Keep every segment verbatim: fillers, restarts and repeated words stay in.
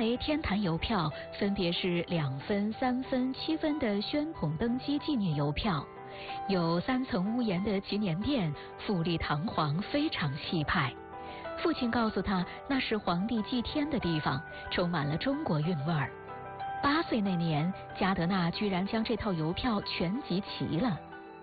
枚天坛邮票分别是两分、三分、七分的宣统登基纪念邮票，有三层屋檐的祈年殿，富丽堂皇，非常气派。父亲告诉他，那是皇帝祭天的地方，充满了中国韵味儿。八岁那年，加德纳居然将这套邮票全集齐了。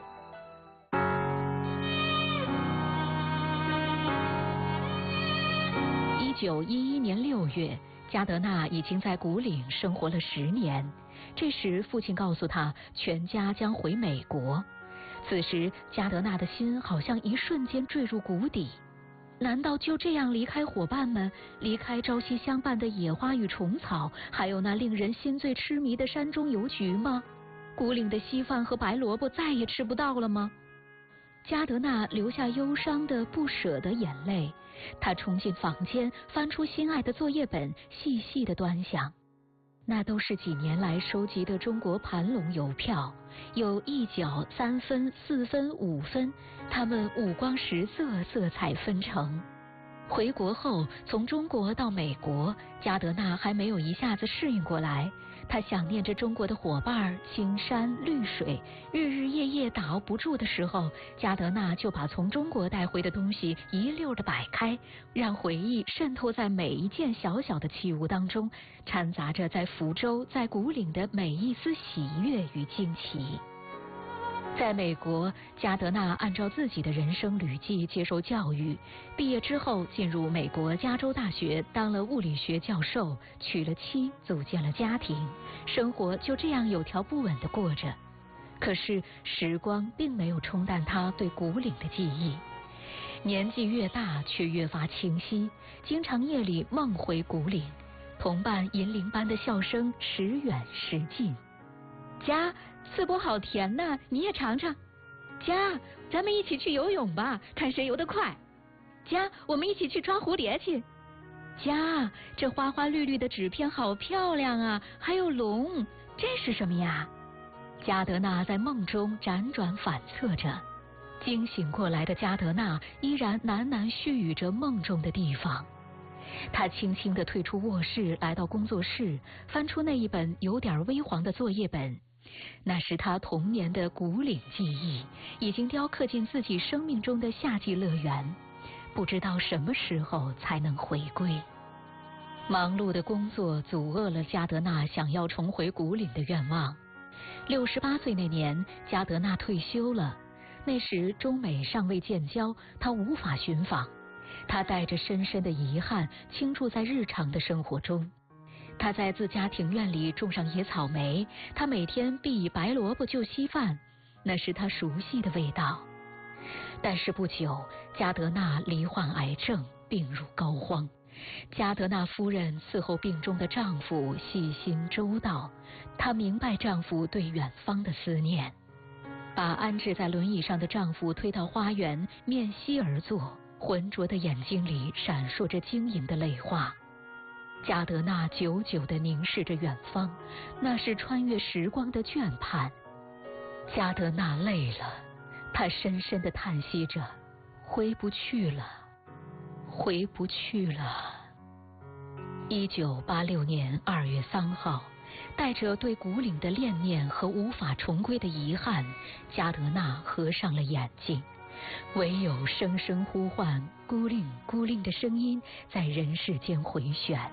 一九一一年六月，加德纳已经在古岭生活了十年。这时，父亲告诉他，全家将回美国。此时，加德纳的心好像一瞬间坠入谷底。难道就这样离开伙伴们，离开朝夕相伴的野花与虫草，还有那令人心醉痴迷的山中邮局吗？古岭的稀饭和白萝卜再也吃不到了吗？加德纳流下忧伤的不舍的眼泪，他冲进房间，翻出心爱的作业本，细细地端详。那都是几年来收集的中国盘龙邮票，有一角、三分、四分、五分，它们五光十色，色彩纷呈。回国后，从中国到美国，加德纳还没有一下子适应过来。他想念着中国的伙伴，青山绿水，日日夜夜打熬不住的时候，加德纳就把从中国带回的东西一溜地摆开，让回忆渗透在每一件小小的器物当中，掺杂着在福州、在古岭的每一丝喜悦与惊奇。在美国，加德纳按照自己的人生旅迹接受教育，毕业之后进入美国加州大学当了物理学教授，娶了妻，组建了家庭，生活就这样有条不紊地过着。可是时光并没有冲淡他对古岭的记忆，年纪越大却越发清晰，经常夜里梦回古岭，同伴银铃般的笑声时远时近。家，淄博好甜呐，你也尝尝。家，咱们一起去游泳吧，看谁游得快。家，我们一起去抓蝴蝶去。家，这花花绿绿的纸片好漂亮啊，还有龙，这是什么呀？加德纳在梦中辗转反侧着，惊醒过来的加德纳依然喃喃絮语着梦中的地方。他轻轻地退出卧室，来到工作室，翻出那一本有点微黄的作业本。那是他童年的古岭记忆，已经雕刻进自己生命中的夏季乐园，不知道什么时候才能回归。忙碌的工作阻遏了加德纳想要重回古岭的愿望。六十八岁那年，加德纳退休了。那时中美尚未建交，他无法寻访。他带着深深的遗憾倾注在日常的生活中。他在自家庭院里种上野草莓，他每天必以白萝卜就稀饭，那是他熟悉的味道。但是不久，加德纳罹患癌症，病入膏肓。加德纳夫人伺候病中的丈夫细心周到，她明白丈夫对远方的思念，把安置在轮椅上的丈夫推到花园，面膝而坐，浑浊的眼睛里闪烁着晶莹的泪花。加德纳久久地凝视着远方，那是穿越时光的眷盼。加德纳累了，他深深地叹息着，回不去了，回不去了。一九八六年二月三号，带着对古岭的恋念和无法重归的遗憾，加德纳合上了眼睛，唯有声声呼唤孤令孤令的声音在人世间回旋。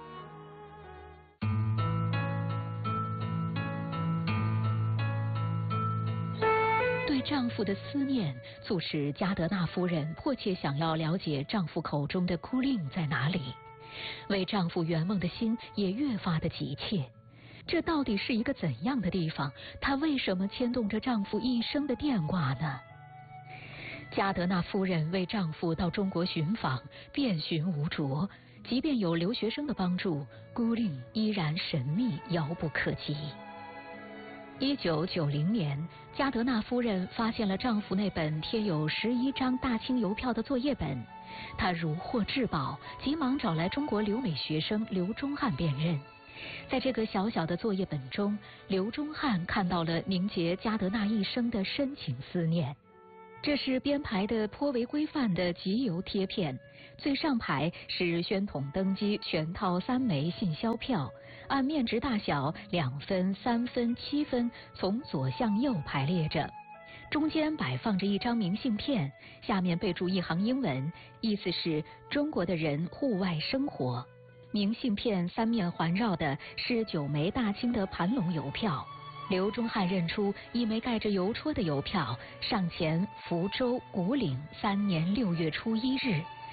对丈夫的思念促使加德纳夫人迫切想要了解丈夫口中的孤令在哪里，为丈夫圆梦的心也越发的急切。这到底是一个怎样的地方？她为什么牵动着丈夫一生的电挂呢？加德纳夫人为丈夫到中国寻访，遍寻无着，即便有留学生的帮助，孤令依然神秘遥不可及。一九九零年，加德纳夫人发现了丈夫那本贴有十一张大清邮票的作业本，她如获至宝，急忙找来中国留美学生刘忠汉辨认。在这个小小的作业本中，刘忠汉看到了凝结加德纳一生的深情思念。 这是编排的颇为规范的集邮贴片，最上排是宣统登基全套三枚信销票，按面值大小两分、三分、七分从左向右排列着，中间摆放着一张明信片，下面备注一行英文，意思是中国的人户外生活。明信片三面环绕的是九枚大清的盘龙邮票。刘忠汉认出一枚盖着邮戳的邮票，上前福州古岭三年六月初一日，